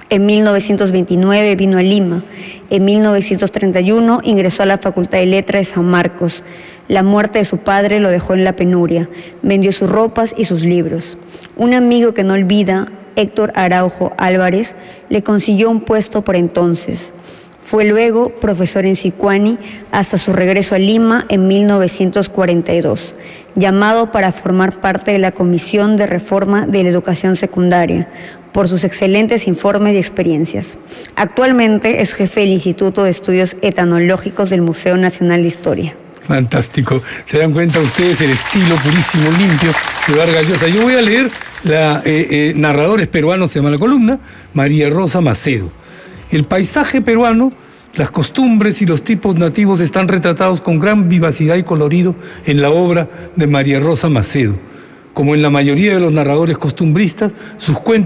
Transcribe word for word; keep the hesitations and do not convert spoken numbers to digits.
En mil novecientos veintinueve vino a Lima. En mil novecientos treinta y uno ingresó a la Facultad de Letras de San Marcos. La muerte de su padre lo dejó en la penuria. Vendió sus ropas y sus libros. Un amigo que no olvida, Héctor Araujo Álvarez, le consiguió un puesto por entonces. Fue luego profesor en Sicuani hasta su regreso a Lima en mil novecientos cuarenta y dos, llamado para formar parte de la Comisión de Reforma de la Educación Secundaria, por sus excelentes informes y experiencias. Actualmente es jefe del Instituto de Estudios Etnológicos del Museo Nacional de Historia. Fantástico. Se dan cuenta ustedes el estilo purísimo, limpio de Vargas Llosa. Yo voy a leer, la eh, eh, narradores peruanos se llama la columna, María Rosa Macedo. El paisaje peruano, las costumbres y los tipos nativos están retratados con gran vivacidad y colorido en la obra de María Rosa Macedo. Como en la mayoría de los narradores costumbristas, sus cuentos